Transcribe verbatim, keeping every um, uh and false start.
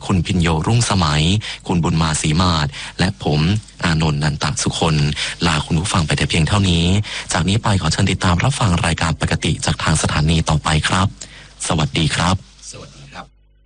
คุณพิญโยรุ่งสมัยคุณบุญมาศรีมาศและผมอานนท์นันตสุคนลาคุณผู้ฟังไปแต่เพียงเท่านี้จากนี้ไปขอเชิญติดตามรับฟังรายการปกติจากทางสถานีต่อไปครับสวัสดีครับสวัสดี